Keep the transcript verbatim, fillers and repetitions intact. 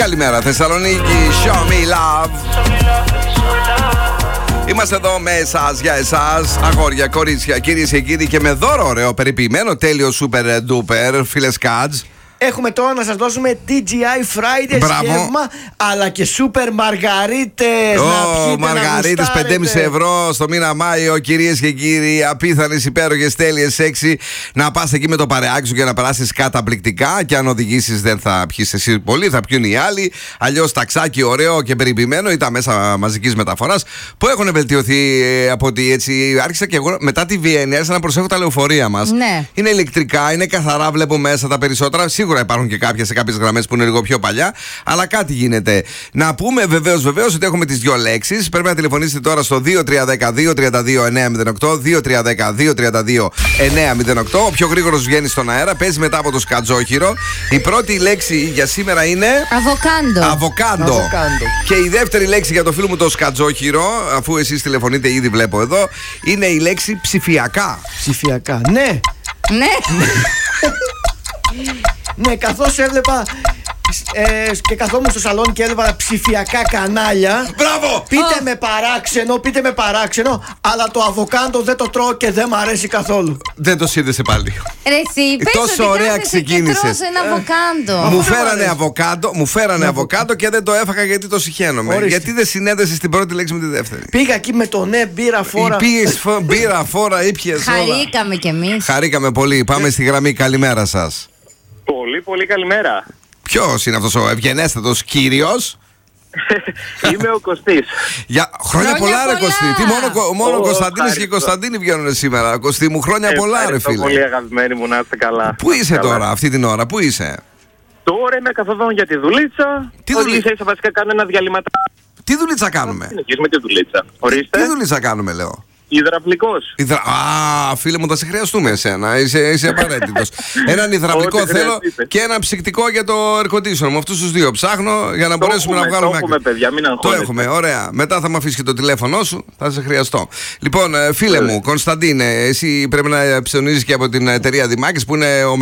Καλημέρα Θεσσαλονίκη, show me love. Είμαστε εδώ με εσάς, για εσάς, αγόρια, κορίτσια, κυρίες και κύριοι, και με δώρο ωραίο, περιποιημένο, τέλειο, super duper, φίλες Κάτζ. Έχουμε τώρα να σας δώσουμε τι τζι άι Fridays γεύμα, αλλά και σούπερ μαργαρίτες. Ω, μαργαρίτες πέντε κόμμα πέντε ευρώ στο μήνα Μάιο, κυρίες και κύριοι. Απίθανες, υπέροχες, τέλειες, σεξι. Να πας εκεί με το παρεάκι σου και να περάσεις καταπληκτικά. Και αν οδηγήσεις, δεν θα πιεις εσύ πολύ, θα πιούν οι άλλοι. Αλλιώς ταξάκι ωραίο και περιποιημένο, ή τα μέσα μαζικής μεταφοράς που έχουν βελτιωθεί από ότι έτσι άρχισα και εγώ μετά τη Βιέννη. Άρχισα να προσέχω τα λεωφορεία μας. Ναι. Είναι ηλεκτρικά, είναι καθαρά, βλέπω μέσα τα περισσότερα. Σίγουρα υπάρχουν και κάποια σε κάποιες γραμμές που είναι λίγο πιο παλιά, αλλά κάτι γίνεται. Να πούμε βεβαίως βεβαίως ότι έχουμε τις δύο λέξεις. Πρέπει να τηλεφωνήσετε τώρα στο δύο τρία ένα δύο, δύο τρία δύο εννιά μηδέν οκτώ, δύο τρία ένα δύο, δύο τρία δύο εννιά μηδέν οκτώ. Ο πιο γρήγορος βγαίνει στον αέρα, παίζει μετά από το σκατζόχυρο. Η πρώτη λέξη για σήμερα είναι Αβοκάντο. Αβοκάντο. Αβοκάντο. Και η δεύτερη λέξη για το φίλο μου το σκατζόχυρο, αφού εσείς τηλεφωνείτε, ήδη βλέπω εδώ, είναι η λέξη ψηφιακά. Ψηφιακά, ναι. Ναι. Ναι, καθώς έβλεπα ε, και καθόμουν στο σαλόνι και έβλεπα ψηφιακά κανάλια. Μπράβο! Πείτε Oh. με παράξενο, πείτε με παράξενο, αλλά το αβοκάντο δεν το τρώω και δεν μ' αρέσει καθόλου. Δεν το σύνδεσε πάλι. Ρε εσύ, πες Τόσο ότι ωραία κάθεσαι ξεκίνησες. και τρως ένα αβοκάντο. Μου δεν μ' φέρανε αρέσει. αβοκάντο, μου φέρανε αβοκάντο και δεν το έφαγα γιατί το συχαίνομαι. Ορίστε. Γιατί δεν συνέδεσες την πρώτη λέξη με τη δεύτερη. Πήγα εκεί με το ναι, μπύρα, φόρα. Πήγες φο- μπύρα, φόρα, ήπιες όλα. Χαρήκαμε κι εμείς. Χαρήκαμε πολύ. Πάμε στη γραμμή. Καλημέρα σας. Πολύ πολύ καλημέρα. Ποιος είναι αυτός ο ευγενέστατος κύριος? Είμαι ο Κωστής. Για χρόνια, Χρόνια πολλά, ρε πολλά. Κωστή. Τι μόνο, μόνο Ω, Κωνσταντίνος και ευχαριστώ. Κωνσταντίνοι βγαίνουν σήμερα. Κωστή μου, χρόνια πολλά, ρε Ευχαριστώ φίλε. πολύ αγαπημένοι μου, να είστε καλά. Πού είσαι Καλά. τώρα, αυτή την ώρα, πού είσαι? Τώρα είμαι καθοδόν για τη δουλίτσα. Τι Ότι δουλίτσα? ίσα ίσα βασικά κάνω ένα διαλυματά. Τι δουλίτσα κάνουμε? Συνεχίζουμε τη δουλίτσα. Ορίστε. Τι δουλίτσα κάνουμε, λέω? Υδραυλικός. Υδρα... Α, φίλε μου, θα σε χρειαστούμε εσένα. Είσαι, είσαι απαραίτητος. Έναν υδραυλικό Ό,τι θέλω χρειαστείτε. και ένα ψυκτικό για το air conditioner. Με αυτούς τους δύο ψάχνω για να Το μπορέσουμε έχουμε, να βγάλουμε. το έχουμε, άκρη. παιδιά, μην Το αγχώνεστε. έχουμε, ωραία. Μετά θα μου αφήσει και το τηλέφωνό σου, θα σε χρειαστώ. Λοιπόν, ε, φίλε Ωραία. μου, Κωνσταντίνε, εσύ πρέπει να ψωνίζεις και από την εταιρεία Δημάκης που είναι ο